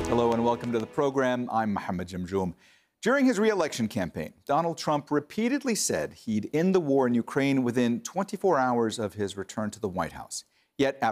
Hello and welcome to the program. I'm Mohammed Jamjoom. During his re-election campaign, Donald Trump repeatedly said he'd end the war in Ukraine within 24 hours of his return to the White House. Yet,